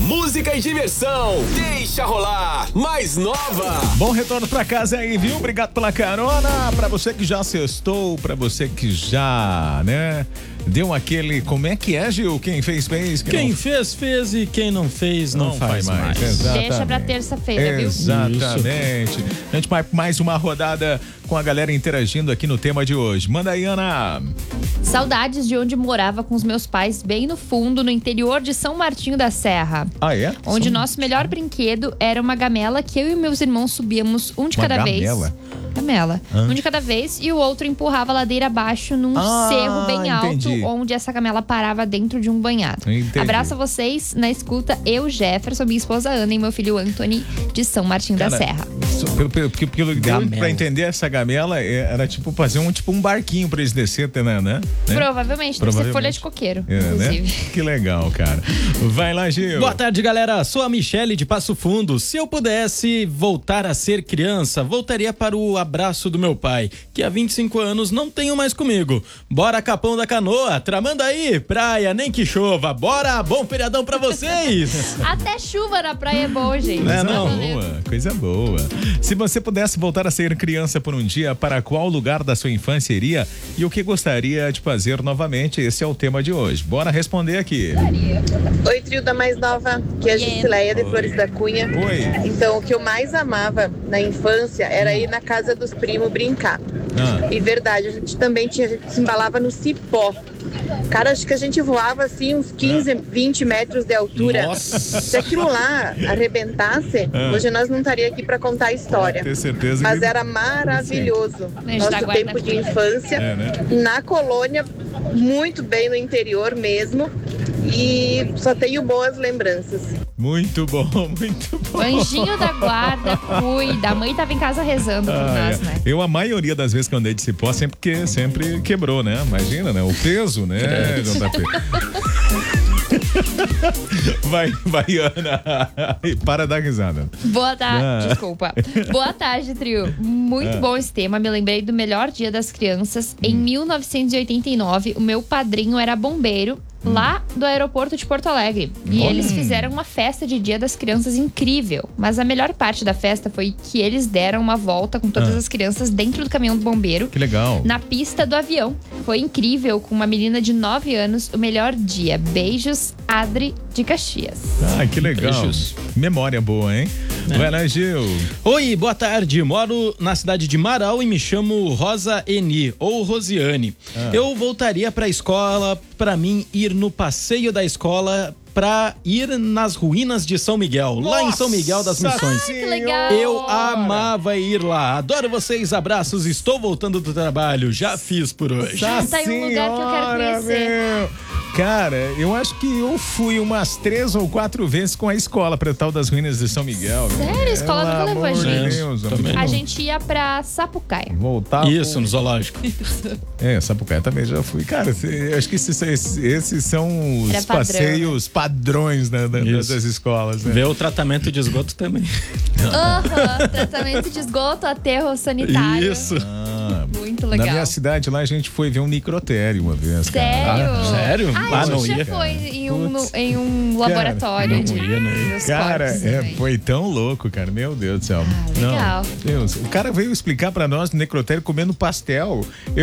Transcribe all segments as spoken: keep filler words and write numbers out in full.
música e diversão. Deixa rolar, mais nova. Bom retorno pra casa aí, viu? Obrigado pela carona. Pra você que já sextou, pra você que já, né, deu aquele, como é que é, Gil? Quem fez, fez. Quem, quem não... fez, fez e quem não fez, não, não faz, faz mais. mais. Deixa pra terça-feira, viu? Exatamente. A gente vai mais uma rodada com a galera interagindo aqui no tema de hoje. Manda aí, Ana. Saudades de onde morava com os meus pais, bem no fundo, no interior de São Martinho da Serra. Ah, é? Onde São... nosso melhor brinquedo era uma gamela que eu e meus irmãos subíamos um de uma cada gamela? vez. Gamela. Ah. Um de cada vez e o outro empurrava a ladeira abaixo num ah, cerro bem entendi. alto, onde essa gamela parava dentro de um banhado. Entendi. Abraço a vocês, na escuta, eu, Jefferson, minha esposa Ana e meu filho Anthony, de São Martinho Cara, da Serra. Pelo, pelo, pelo, pelo pra entender essa gamela, era tipo fazer um, tipo um barquinho pra eles descerem, né? né? Provavelmente, deve ser folha de coqueiro, é, inclusive. Né? Que legal, cara. Vai lá, Gil. Boa tarde, galera. Sou a Michele de Passo Fundo. Se eu pudesse voltar a ser criança, voltaria para o abraço do meu pai, que há vinte e cinco anos não tenho mais comigo. Bora, Capão da Canoa, tramando aí, praia, nem que chova. Bora, bom feriadão pra vocês. Até chuva na praia é bom, gente. Coisa é, não. boa, coisa boa. Se você pudesse voltar a ser criança por um dia, para qual lugar da sua infância iria e o que gostaria de fazer novamente? Esse é o tema de hoje. Bora responder aqui. Oi, trio da mais nova, que é a Jusileia de Flores da Cunha. Oi. Então, o que eu mais amava na infância era ir na casa dos primos brincar. Ah. E verdade, a gente também tinha, a gente se embalava no cipó. Cara, acho que a gente voava assim uns quinze, vinte metros de altura. Nossa. Se aquilo lá arrebentasse, ah. hoje nós não estaríamos aqui para contar a história. Tenho certeza. Mas que... era maravilhoso. Nosso tempo de infância, é, né? na colônia, muito bem no interior mesmo. E só tenho boas lembranças. Muito bom, muito bom. O anjinho da guarda cuida. A mãe tava em casa rezando por ah, nós, é. né? Eu, a maioria das vezes que eu andei de cipó, sempre, que, sempre quebrou, né? Imagina, né? O peso, né, J P? Vai, vai, Ana. Para dar risada. Boa tarde, ah. desculpa. Boa tarde, trio. Muito ah. bom esse tema. Me lembrei do melhor dia das crianças. Em hum. mil novecentos e oitenta e nove, o meu padrinho era bombeiro lá do aeroporto de Porto Alegre. E hum. eles fizeram uma festa de Dia das Crianças incrível. Mas a melhor parte da festa foi que eles deram uma volta com todas ah. as crianças dentro do caminhão do bombeiro. Que legal. Na pista do avião. Foi incrível, com uma menina de nove anos, o melhor dia. Beijos, Adri de Caxias. Ah, que legal. Beijos. Memória boa, hein? É. Vai lá, Gil. Oi, boa tarde. Moro na cidade de Marau e me chamo Rosa Eni, ou Rosiane. Ah. Eu voltaria pra escola, pra mim ir no passeio da escola, pra ir nas ruínas de São Miguel, Nossa, lá em São Miguel das Missões. Ai, que legal. Eu amava ir lá. Adoro vocês, abraços. Estou voltando do trabalho. Já fiz por hoje. Já tá em um lugar que eu quero conhecer. Meu. Cara, eu acho que eu fui umas três ou quatro vezes com a escola pra tal das ruínas de São Miguel. Sério? A escola nunca levou a gente. Deus, a gente ia pra Sapucaia. Voltar. Isso, com... no zoológico. É, Sapucaia também já fui. Cara, eu acho que esses, esses são os Era passeios padrão, né? padrões né, da, das escolas. Né? Ver o tratamento de esgoto também. Aham, uhum, tratamento de esgoto, aterro sanitário. Isso. Ah, muito legal. Na minha cidade lá a gente foi ver um necrotério uma vez. Sério? Cara. Ah, sério? Ah, ah não já ia. foi em um, no, em um laboratório cara, de ia, né? Cara, é, foi tão louco, cara. Meu Deus do céu. Ah, legal. Não, Deus. O cara veio explicar pra nós no necrotério comendo pastel. Eu...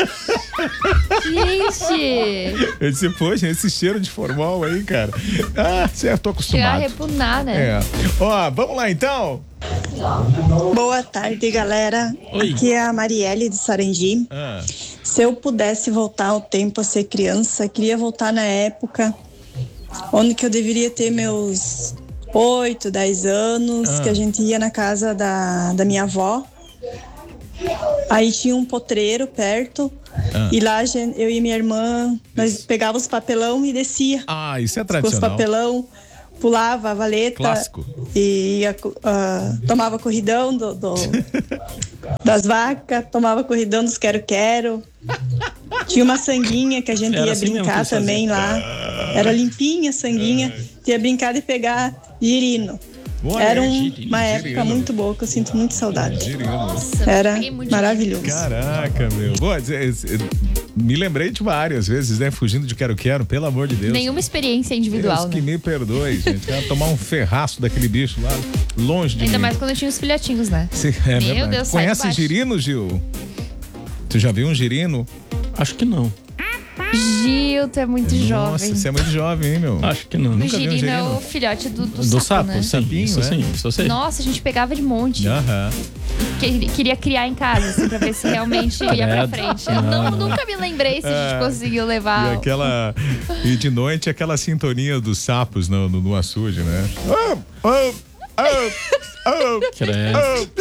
Gente! Eu disse, poxa, esse cheiro de formol aí, cara. Ah, certo, tô acostumado. Chegar a repugnar, né? É. Ó, vamos lá então. Boa tarde, galera. Oi. Aqui é a Marielle de Sarandi. Ah. Se eu pudesse voltar ao tempo a ser criança, queria voltar na época onde que eu deveria ter meus oito, dez anos, ah. que a gente ia na casa da, da minha avó. Aí tinha um potreiro perto. Ah. E lá eu e minha irmã, nós isso. pegávamos os papelão e descia. Ah, isso é tradicional. Com os papelão, pulava a valeta. Clássico. E ia, uh, tomava corridão do, do, das vacas, tomava corridão dos quero-quero. Tinha uma sanguinha que a gente Era ia assim brincar também lá. Era limpinha, sanguinha. Ah. Ia brincar de pegar girino. Boa, Era um, girino, uma época girino. muito boa que eu sinto muito saudade. Girino. Era maravilhoso. Caraca, meu. Boa, Me lembrei de várias vezes, né? Fugindo de quero-quero, pelo amor de Deus. Nenhuma experiência individual, Deus que né? me perdoe, gente. Quero tomar um ferraço daquele bicho lá, longe de Ainda mim. mais quando tinha os filhotinhos, né? Sim, é Meu verdade. Deus, sai de Conhece baixo. girino, Gil? Tu já viu um girino? Acho que não. Gil, tu é muito Nossa, jovem. você é muito jovem, hein, meu? Acho que não. O nunca vi um girino é girino. o filhote do, do, Do sapo, sapo, né? sim. Sapinho, Isso é? sim, isso eu sei. Nossa, a gente pegava de monte. Aham. Que- queria criar em casa, assim, pra ver se realmente ia pra Credo. frente. Eu não, nunca me lembrei se a gente É. conseguiu levar. E aquela. E de noite aquela sintonia dos sapos no, no, no açude, né? Oh, oh, oh, oh, Credo.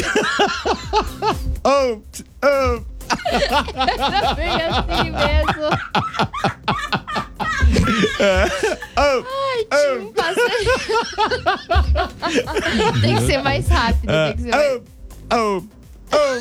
oh, oh. Era bem assim mesmo. Oh, Ai, tinha um passeio. Tem que ser mais rápido. Tem que ser mais... oh, oh, oh.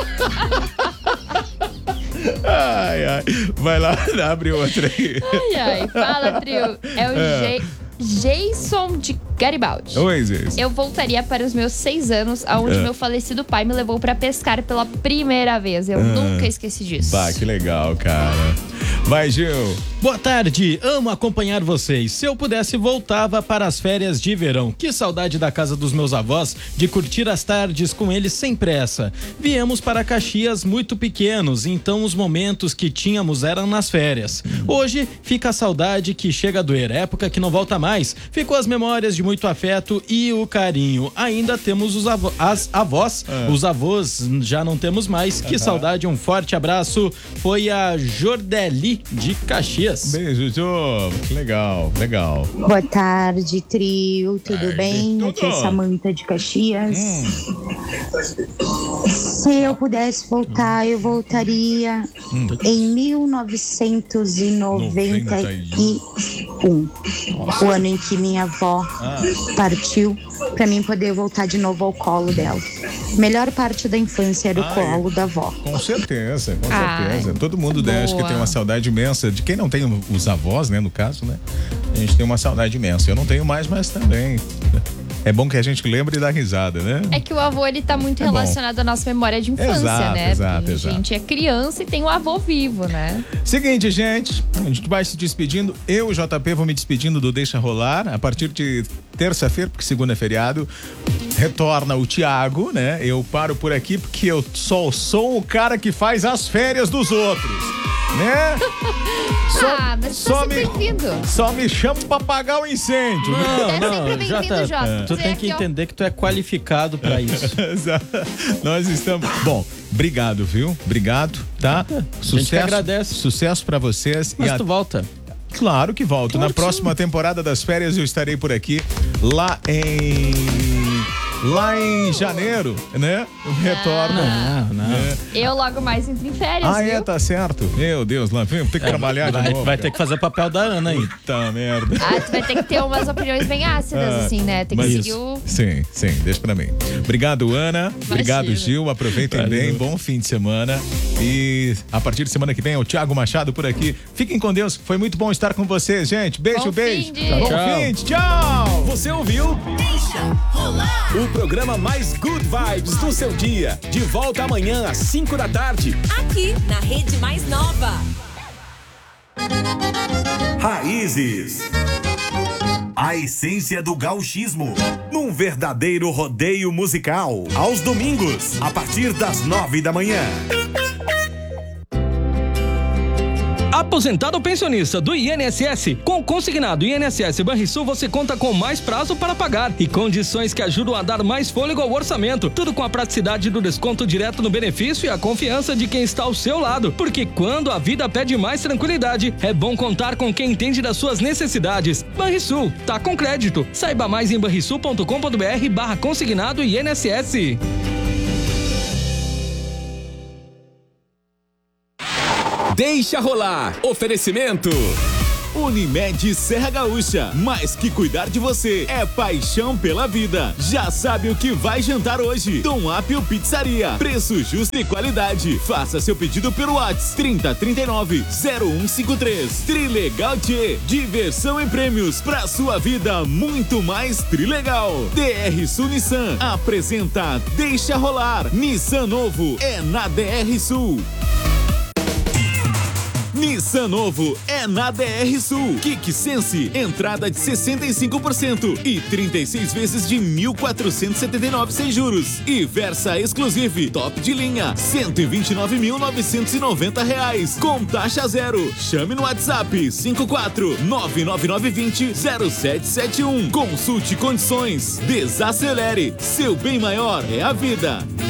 Ai, ai. Vai lá, abre outra aí. Ai, ai. Fala, trio. É o É. Ge- Jason de Garibaldi. Oi, Zez. Eu voltaria para os meus seis anos, aonde É. meu falecido pai me levou para pescar pela primeira vez. Eu nunca esqueci disso. Bah, que legal, cara. Vai, Gil. Boa tarde, amo acompanhar vocês. Se eu pudesse, voltava para as férias de verão. Que saudade da casa dos meus avós, de curtir as tardes com eles sem pressa. Viemos para Caxias muito pequenos, então os momentos que tínhamos eram nas férias. Hoje fica a saudade que chega a doer, época que não volta mais. Ficou as memórias de muito afeto e o carinho. Ainda temos os avo- as avós, os avós já não temos mais. Que saudade, um forte abraço. Foi a Jordeli de Caxias. Beijo, Jô. Que legal, legal. Boa tarde, trio. Tudo Tarde. bem? Tudo. Aqui é Samanta de Caxias. Se eu pudesse voltar, eu voltaria em mil novecentos e noventa e um, o ano em que minha avó partiu, para mim poder voltar de novo ao colo dela. Melhor parte da infância era o Ai. colo da avó. Com certeza, com Ai, certeza. Todo mundo né, acho que boa. tem uma saudade imensa. De quem não tem os avós, né, no caso, né? A gente tem uma saudade imensa. Eu não tenho mais, mas também. É bom que a gente lembre e dá risada, né? É que o avô, ele tá muito É bom. relacionado à nossa memória de infância, Exato, né? exato, Porque exato. A gente é criança e tem um avô vivo, né? Seguinte, gente, a gente vai se despedindo. Eu, o J P, vou me despedindo do Deixa Rolar. A partir de terça-feira, porque segunda é feriado, retorna o Thiago, né? Eu paro por aqui porque eu só sou o cara que faz as férias dos outros, né? Só, ah, mas só tá me, sempre bem-vindo. só me chama pra apagar o incêndio. Não, É não, sempre bem-vindo, Jota, Jota. tu Dizer tem que aqui, ó. entender que tu é qualificado pra isso. Exato. Nós estamos. Bom, obrigado, viu? Obrigado, tá? que agradece. Sucesso pra vocês. Mas e a- tu volta. Claro que volto. Claro Na que próxima temporada das férias eu estarei por aqui, lá em. Lá em janeiro, né? Eu retorno. Não, não. É. Eu logo mais entro em férias, Ah, viu? é, tá certo. Meu Deus, lá vem, tem que trabalhar vai, de novo. vai cara. ter que fazer o papel da Ana aí. Puta merda. Ah, tu vai ter que ter umas opiniões bem ácidas, Ah, assim, né? Tem que mas- seguir o... Sim, sim, deixa pra mim. Obrigado, Ana. Obrigado, Gil. Aproveitem Valeu. bem. Bom fim de semana. E a partir de semana que vem é o Thiago Machado por aqui. Fiquem com Deus. Foi muito bom estar com vocês, gente. Beijo, Bom beijo. fim de- Bom Tchau. fim de. Tchau. Você ouviu? O programa mais good vibes do seu dia. De volta amanhã às cinco da tarde. Aqui na Rede Mais Nova. Raízes. A essência do gauchismo. Num verdadeiro rodeio musical. Aos domingos, a partir das nove da manhã. Aposentado ou pensionista do I N S S, com o consignado I N S S Banrisul você conta com mais prazo para pagar e condições que ajudam a dar mais fôlego ao orçamento. Tudo com a praticidade do desconto direto no benefício e a confiança de quem está ao seu lado. Porque quando a vida pede mais tranquilidade, é bom contar com quem entende das suas necessidades. Banrisul, tá com crédito. Saiba mais em banrisul ponto com ponto br barra consignado I N S S. Deixa rolar. Oferecimento. Unimed Serra Gaúcha. Mais que cuidar de você, é paixão pela vida. Já sabe o que vai jantar hoje? Dom Apio Pizzaria. Preço justo e qualidade. Faça seu pedido pelo WhatsApp trinta, trinta e nove, zero um cinco três. Trilegal Tchê. Diversão em prêmios pra sua vida muito mais trilegal. D R Sul Nissan apresenta Deixa Rolar. Nissan novo é na D R Sul. Nissan novo é na D R Sul. Kick Sense, entrada de sessenta e cinco por cento e trinta e seis vezes de mil quatrocentos e setenta e nove sem juros. E Versa Exclusive, top de linha, cento e vinte e nove mil novecentos e noventa reais, com taxa zero. Chame no WhatsApp cinco quatro nove nove nove dois zero zero sete sete um. Consulte condições. Desacelere. Seu bem maior é a vida.